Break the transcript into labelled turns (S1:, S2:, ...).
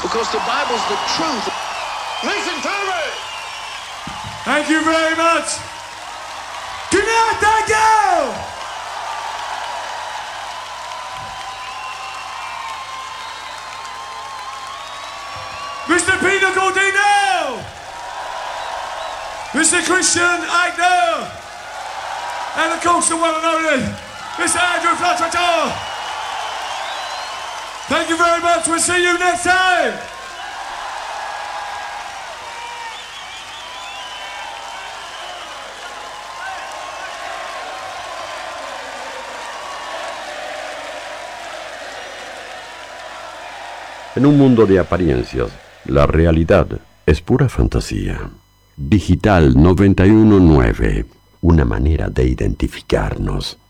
S1: because the Bible's the truth.
S2: Listen to me!
S3: Thank you very much. Good night, thank you! Mr. Peter Gordino! Mr. Christian Eichner! And of course the one and only Mr. Andrew Flatterton! Thank you very much, we'll see you next time!
S4: En un mundo de apariencias, la realidad es pura fantasía. Digital 919, una manera de identificarnos.